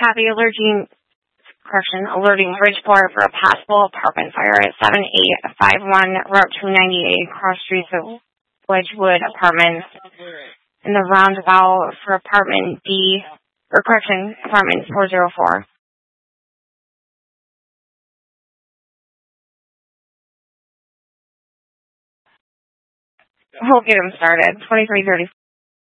Copy alerting Bridgeport for a possible apartment fire at 7851 Route 298 cross streets of Wedgwood Apartments in the roundabout for apartment 404. We'll get him started. 2334.